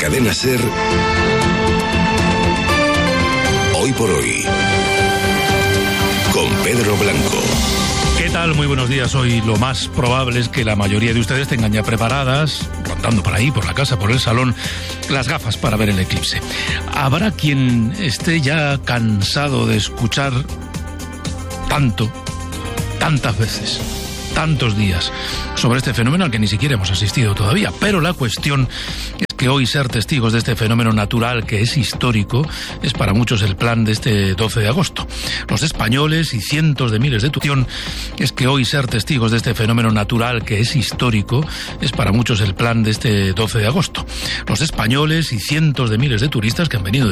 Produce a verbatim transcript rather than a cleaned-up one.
Cadena SER, Hoy por Hoy, con Pedro Blanco. ¿Qué tal? Muy buenos días. Hoy lo más probable es que la mayoría de ustedes tengan ya preparadas, rondando por ahí, por la casa, por el salón, las gafas para ver el eclipse. Habrá quien esté ya cansado de escuchar tanto, tantas veces, tantos días sobre este fenómeno al que ni siquiera hemos asistido todavía. Pero la cuestión es que hoy ser testigos de este fenómeno natural que es histórico es para muchos el plan de este doce de agosto. Los españoles y cientos de miles de turistas es que hoy ser testigos de este fenómeno natural que es histórico es para muchos el plan de este doce de agosto. Los españoles y cientos de miles de turistas que han venido